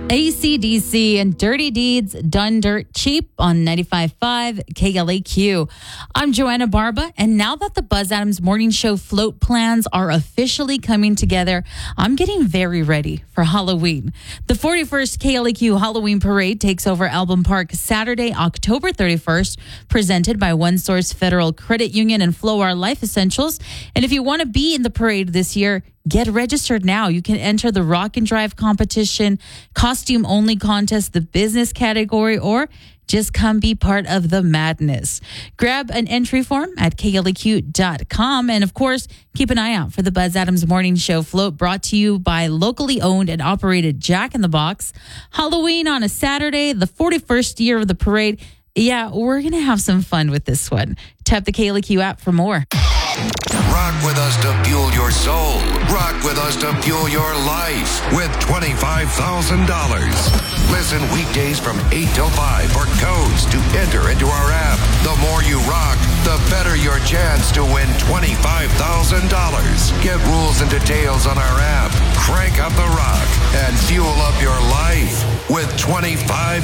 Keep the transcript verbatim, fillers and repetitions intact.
A C D C and Dirty Deeds Done Dirt Cheap on ninety-five point five K L A Q. I'm Joanna Barba, and now that the Buzz Adams Morning Show float plans are officially coming together, I'm getting very ready for Halloween. The forty-first K L A Q Halloween Parade takes over Album Park Saturday, October thirty-first, presented by One Source Federal Credit Union and Flowar Life Essentials. And if you want to be in the parade this year, get registered now. You can enter the Rock and Drive competition, costume only contest, the business category, or just come be part of the madness. Grab an entry form at K L A Q dot com. And of course, keep an eye out for the Buzz Adams Morning Show float, brought to you by locally owned and operated Jack in the Box. Halloween on a Saturday, the forty-first year of the parade. Yeah, we're going to have some fun with this one. Tap the K L A Q app for more. Rock with us to fuel your soul. Rock with us to fuel your life with twenty-five thousand dollars. Listen weekdays from eight till five for codes to enter into our app. The more you rock, the better your chance to win twenty-five thousand dollars. Get rules and details on our app. Crank up the rock and fuel up your life with twenty-five